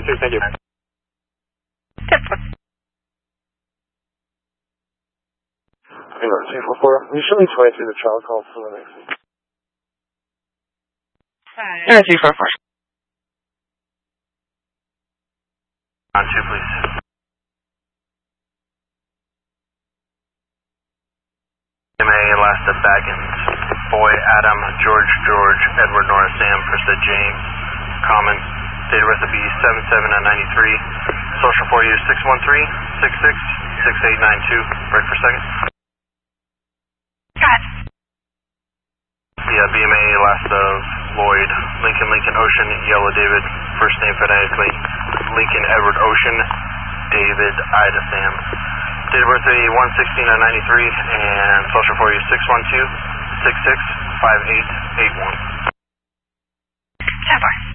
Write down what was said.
thank you. 244, we should be 23 the trial call for the next week. 244. On 2, please. BMA, last at Baggins, Boy, Adam, George, Edward, Nora, Sam, Krista, James, Common, date of birth to be 77/93, social for you 613-66-6892, break for a second. Got it. Yeah, BMA, last of Lloyd, Lincoln, Ocean, Yellow, David, first name phonetically, Lincoln, Edward, Ocean, David, Ida, Sam. Date of birth to be 116/93, and social for you 612-66-5881. 10-4.